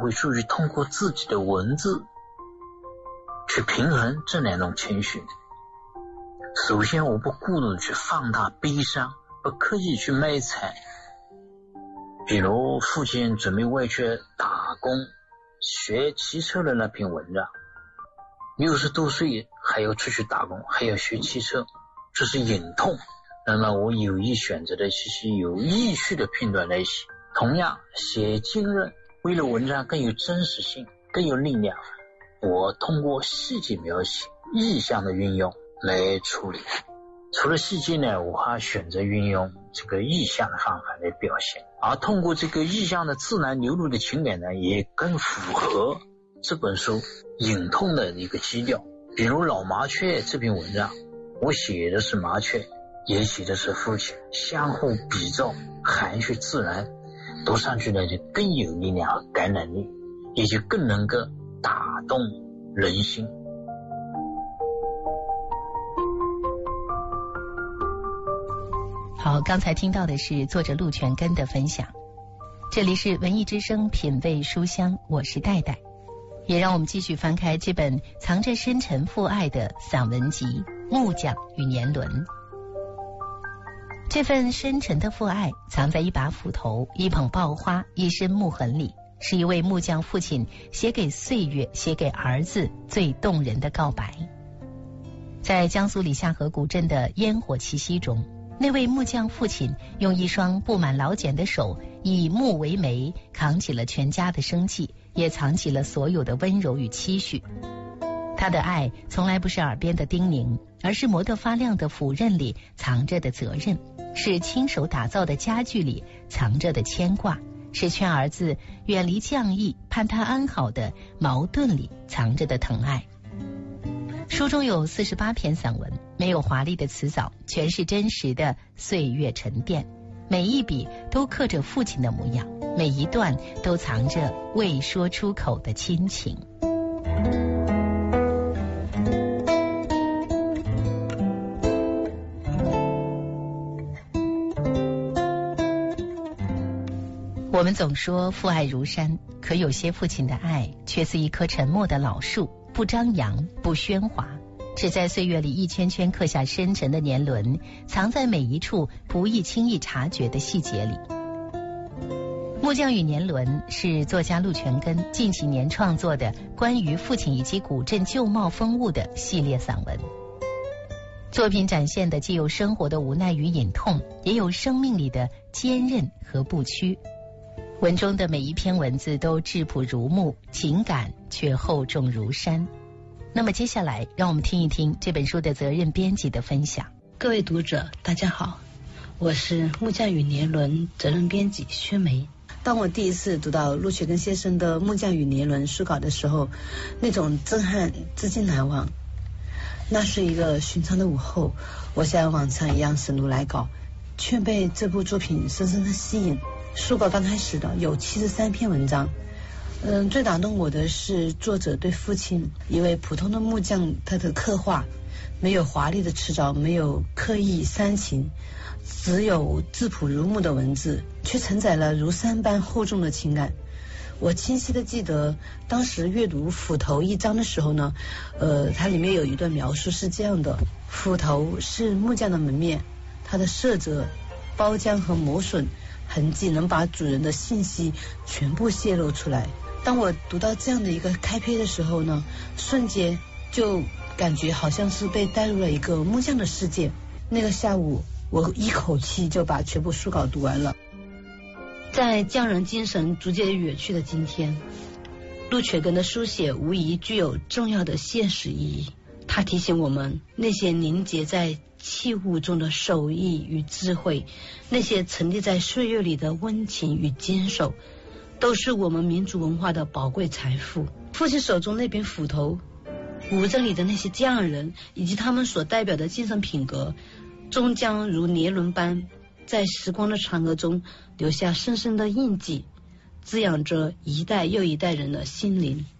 会注意通过自己的文字去平衡这两种情绪。首先，我不过度去放大悲伤，不刻意去卖惨。比如父亲准备外去打工学汽车的那篇文章，60多岁还要出去打工，还要学汽车，这是隐痛。那么我有意选择的其实有意趣的片段来写。同样写经人，为了文章更有真实性，更有力量，我通过细节描写、意象的运用来处理。除了细节呢，我还选择运用这个意象的方法来表现，而通过这个意象的自然流露的情感呢，也更符合这本书隐痛的一个基调。比如老麻雀这篇文章，我写的是麻雀，也写的是父亲，相互比照，含蓄自然，读上去呢就更有力量和感染力，也就更能够打动人心。 好，刚才听到的是作者陆全根的分享。这里是文艺之声品味书香，我是戴戴。也让我们继续翻开这本藏着深沉父爱的散文集《木匠与年轮》。这份深沉的父爱藏在一把斧头、一捧爆花、一身木痕里，是一位木匠父亲写给岁月、写给儿子最动人的告白。在江苏李下河古镇的烟火气息中，那位木匠父亲用一双布满老茧的手，以木为媒，扛起了全家的生计，也藏起了所有的温柔与期许。他的爱从来不是耳边的叮咛，而是磨得发亮的斧刃里藏着的责任，是亲手打造的家具里藏着的牵挂，是劝儿子远离匠艺，盼他安好的矛盾里藏着的疼爱。书中有48篇散文，没有华丽的辞藻，全是真实的岁月沉淀，每一笔都刻着父亲的模样，每一段都藏着未说出口的亲情。我们总说父爱如山，可有些父亲的爱却似一棵沉默的老树，不张扬，不喧哗，只在岁月里一圈圈刻下深沉的年轮，藏在每一处不易轻易察觉的细节里。木匠与年轮是作家陆全根近几年创作的关于父亲以及古镇旧貌风物的系列散文。作品展现的既有生活的无奈与隐痛，也有生命里的坚韧和不屈。文中的每一篇文字都质朴如木，情感却厚重如山。那么接下来让我们听一听这本书的责任编辑的分享。 各位读者大家好，我是木匠与年轮责任编辑薛梅。当我第一次读到陆学根先生的《木匠与年轮》书稿的时候，那种震撼至今难忘。那是一个寻常的午后，我像往常一样审读来稿，却被这部作品深深的吸引。书稿刚开始的有73篇文章，最打动我的是作者对父亲一位普通的木匠他的刻画，没有华丽的辞藻，没有刻意煽情，只有质朴如木的文字，却承载了如山般厚重的情感。我清晰的记得当时阅读斧头一章的时候呢，它里面有一段描述是这样的：斧头是木匠的门面，它的色泽、包浆和磨损痕迹能把主人的信息全部泄露出来。当我读到这样的一个开篇的时候呢，瞬间就感觉好像是被带入了一个木匠的世界。那个下午我一口气就把全部书稿读完了。在匠人精神逐渐远去的今天，陆全根的书写无疑具有重要的现实意义。他提醒我们，那些凝结在器物中的手艺与智慧，那些沉淀在岁月里的温情与坚守，都是我们民族文化的宝贵财富。父亲手中那柄斧头，古镇里的那些匠人，以及他们所代表的精神品格，终将如年轮般在时光的长河中留下深深的印记，滋养着一代又一代人的心灵。